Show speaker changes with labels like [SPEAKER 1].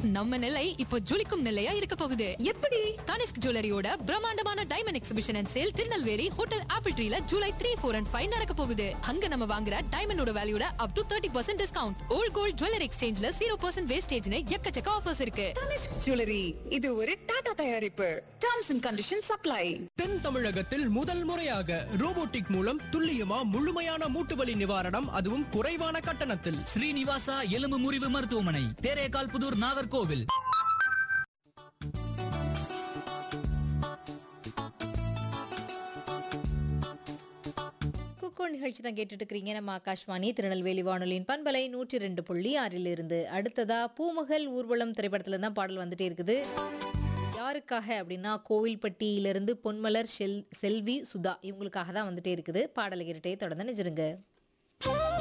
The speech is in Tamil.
[SPEAKER 1] நம்ம நிலை இப்போ ஜொலிக்கும் நிலையா இருக்க போகுது.
[SPEAKER 2] எப்படி?
[SPEAKER 1] தனிஷ்க் ஜுவல்லரியோட பிரம்மாண்டமான diamond exhibition and sale Tirunelveli hotel apple ட்ரீல July 3, 4 and 5 நடக்க போகுது. அங்க நம்ம வாங்குற டைமண்டோட வேல்யூட up to 30% discount. Volt gold jewellery எக்ஸ்சேஞ்ச்ல 0% வேஸ்டேஜ்னு எக்கச்சக்க ஆஃபர்ஸ் இருக்கு.
[SPEAKER 2] தனிஷ்க் ஜுவல்லரி, இது ஒரு டாடா தயாரிப்பு. Terms and conditions apply.
[SPEAKER 3] தென் தமிழகத்தில் முதல் முறையாக ரோபோட்டிக் மூலம் துல்லியமா முழுமையான மூட்டுவலி நிவாரணம், அதுவும் குறைவான கட்டணத்தில்.
[SPEAKER 4] ஸ்ரீனிவாசா எலும்பு முறிவு மருத்துவமனை, தேரேகால் புதூர், நாகர்கோவில்.
[SPEAKER 5] குக்கோ நிகழ்ச்சி தான் கேட்டுட்டு இருக்கிறீங்க. நம்ம ஆகாஷ்வாணி திருநெல்வேலி வானொலியின் பண்பலை 102.6 இருந்து. அடுத்ததா பூமகள் ஊர்வலம் திரைப்படத்துல தான் பாடல் வந்துட்டே இருக்குது. யாருக்காக அப்படின்னா கோவில்பட்டியிலிருந்து பொன்மலர், செல்வி, சுதா இவங்களுக்காக தான் வந்துட்டே இருக்குது. பாடலை கேட்டுட்டே தொடர்ந்து நினைச்சிருங்க.